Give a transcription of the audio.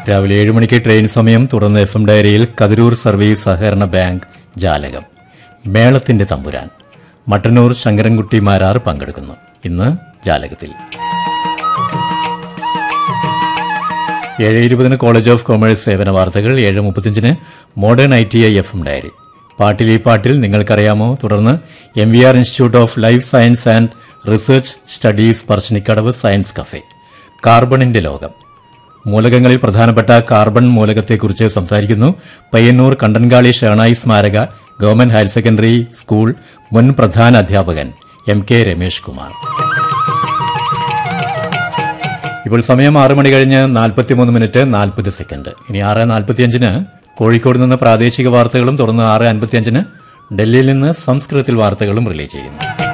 രാവിലെ 7 മണിക്ക് ട്രെയിൻ സമയം. തുടർന്ന് FM ഡയറിയിൽ കതിരൂർ സർവീസ് സഹകരണ ബാങ്ക് ജാലകം. മേളത്തിന്റെ തമ്പുരാൻ മട്ടന്നൂർ ശങ്കരൻകുട്ടി മാരാർ പങ്കെടുക്കുന്നു. ഇന്ന് ജാലകത്തിൽ 7:20 കോളേജ് ഓഫ് കൊമേഴ്സ് സേവന വാർത്തകൾ. 7:35 മോഡേൺ ITI FM ഡയറി. പാട്ടിൽ ഈ പാട്ടിൽ നിങ്ങൾക്കറിയാമോ. തുടർന്ന് MVR institute of life science and research studies Parassinikkadavu science cafe. കാർബണിന്റെ ലോകം. മൂലകങ്ങളിൽ പ്രധാനപ്പെട്ട കാർബൺ മൂലകത്തെക്കുറിച്ച് സംസാരിക്കുന്നു പയ്യന്നൂർ കണ്ടൻകാളി ഷേണായി സ്മാരക ഗവൺമെന്റ് ഹയർ സെക്കൻഡറി സ്കൂൾ മുൻ പ്രധാന അധ്യാപകൻ MK രമേഷ് കുമാർ. ഇപ്പോൾ സമയം 6 മണി കഴിഞ്ഞ് 43 മിനിറ്റ് 40 സെക്കൻഡ്. ഇനി 6:45 കോഴിക്കോട് നിന്ന് പ്രാദേശിക വാർത്തകളും തുടർന്ന് 6:55 ഡൽഹിയിൽ നിന്ന് സംസ്കൃതത്തിൽ വാർത്തകളും റിലേ ചെയ്യുന്നു.